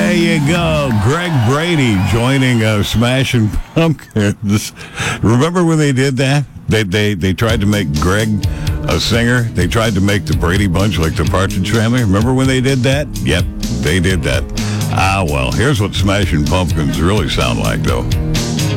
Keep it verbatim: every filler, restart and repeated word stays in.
There you go. Greg Brady joining uh, Smashing Pumpkins. Remember when they did that? They, they, they tried to make Greg a singer. They tried to make the Brady Bunch like the Partridge Family. Remember when they did that? Yep, they did that. Ah, well, here's what Smashing Pumpkins really sound like, though.